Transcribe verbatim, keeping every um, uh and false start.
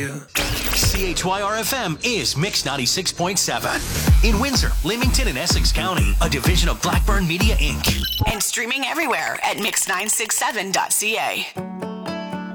you. C H Y R F M is Mix ninety-six point seven. In Windsor, Leamington, and Essex County, a division of Blackburn Media, Incorporated. And streaming everywhere at mix nine six seven dot c a.